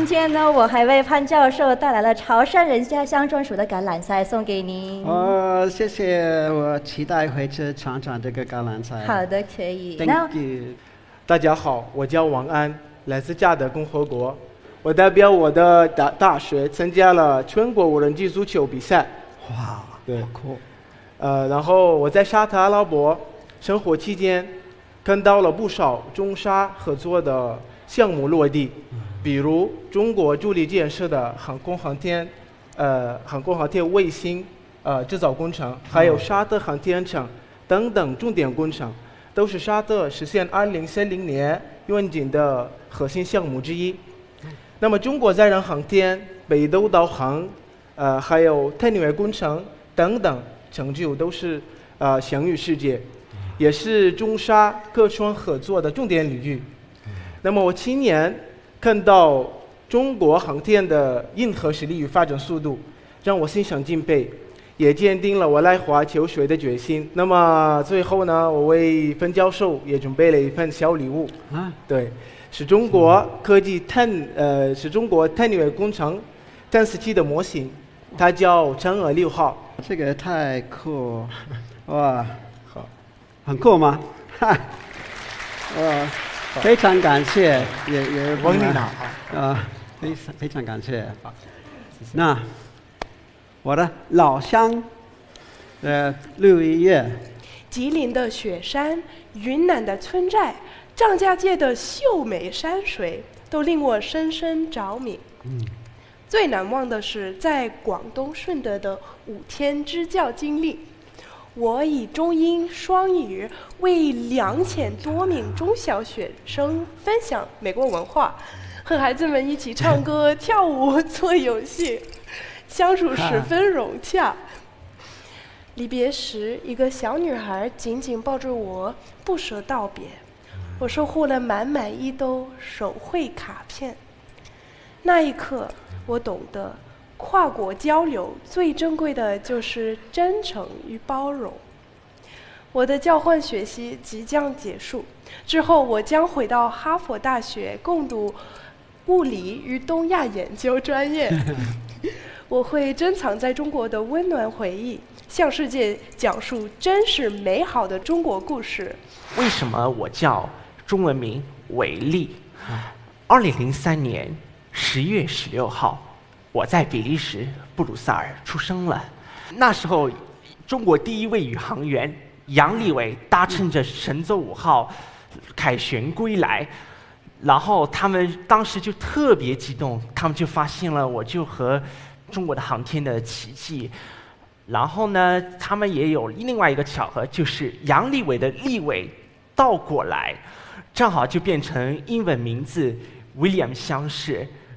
天呢，我还为潘教授带来了潮汕人家乡专属的橄榄菜送给您。 谢谢，我期待回去尝尝这个橄榄菜。 好的，可以。 Thank you。大家好，我叫王安，来自加德共和国。我代表我的大学参加了全国无人机足球比赛。 哇， 对， 酷。 然后我在沙特阿拉伯生活期间，看到了不少中沙合作的项目落地，比如中国助力建设的航空航天卫星制造工程，还有沙特航天城等等重点工程，都是沙特实现2030年愿景的核心项目之一。那么中国载人航天、北斗导航，还有太宁卫工程等等成就都是享誉世界，也是中沙各双合作的重点领域。那么我亲眼看到中国航天的硬核实力与发展速度，让我心生敬佩，也坚定了我来华求学的决心。那么最后呢，我为范教授也准备了一份小礼物对，是中国太宁卫工程探测器的模型，它叫嫦娥6号。 这个太酷，哇，好，很酷吗？哇，非常感谢，也王领导非常感谢。那我的老乡6月， 吉林的雪山、云南的村寨、张家界的秀美山水，都令我深深着迷。最难忘的是在广东顺德的5天支教经历。我以中英双语为2000多名中小学生分享美国文化，和孩子们一起唱歌、跳舞、做游戏，相处十分融洽。离别时，一个小女孩紧紧抱着我，不舍道别。我收获了满满一兜手绘卡片。那一刻，我懂得跨国交流最珍贵的就是真诚与包容。我的交换学习即将结束，之后我将回到哈佛大学攻读物理与东亚研究专业。我会珍藏在中国的温暖回忆，向世界讲述真实美好的中国故事。 为什么我叫中文名韦利？2003年10月16号，我在比利时布鲁塞尔出生了。那时候，中国第一位宇航员杨利伟搭乘着神舟5号凯旋归来，然后他们当时就特别激动，他们就发现了我就和中国的航天的奇迹。然后呢，他们也有另外一个巧合，就是杨利伟的利伟倒过来，正好就变成英文名字 William 相似，